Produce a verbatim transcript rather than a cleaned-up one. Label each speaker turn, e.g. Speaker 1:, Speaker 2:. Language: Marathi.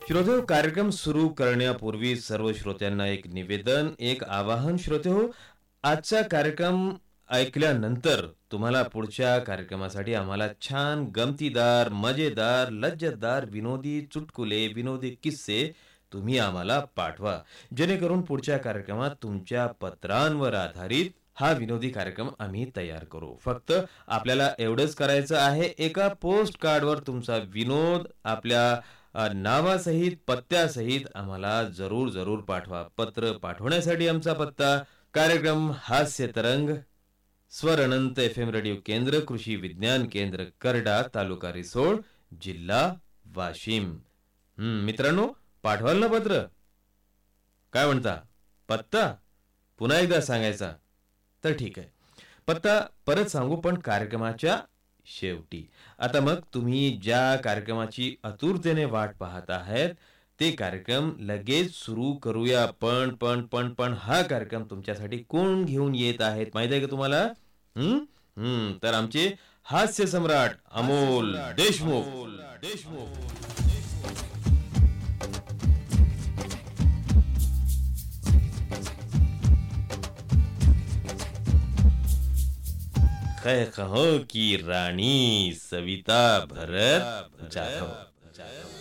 Speaker 1: श्रोते कार्यक्रम सुरू करण्यापूर्वी सर्व श्रोत्यांना एक निवेदन, एक आवाहन. श्रोते हो, आजचा कार्यक्रम ऐकल्यानंतर तुम्हाला पुढच्या कार्यक्रमासाठी आम्हाला छान गमतीदार, मजेदार, लज्जतदार, विनोदी चुटकुले, विनोदी किस्से तुम्ही आम्हाला पाठवा, जेणेकरून पुढच्या कार्यक्रमात तुमच्या पत्रांवर आधारित हा विनोदी कार्यक्रम आम्ही तयार करू. फक्त आपल्याला एवढंच करायचं आहे, एका पोस्ट कार्डवर तुमचा विनोद आपल्या अ, नावासहित, पत्त्यासहित आम्हाला जरूर जरूर पाठवा. पत्र पाठवण्यासाठी आमचा पत्ता: कार्यक्रम हास्य तरंग, स्वर अनंत एफ एम रेडिओ केंद्र, कृषी विज्ञान केंद्र करडा, तालुका रिसोड, जिल्हा वाशिम. हम्म मित्रांनो, पाठवाल ना पत्र? काय म्हणता? पत्ता पुन्हा एकदा सांगायचा तर ठीक आहे. पत्ता परत सांगू, पण कार्यक्रमाच्या शेवटी. आता मग तुम्ही ज्या कार्यक्रमाची आतुरतेने वाट पाहत आहात ते कार्यक्रम लगेच सुरू करूया. पण पण पण पण हा कार्यक्रम तुमच्यासाठी कोण घेऊन येत आहेत माहिती आहे का तुम्हाला? हम्म हम्म तर आमचे हास्य सम्राट अमोल देशमुख. देशमुख कहो की राणी सविता भरत जाधव.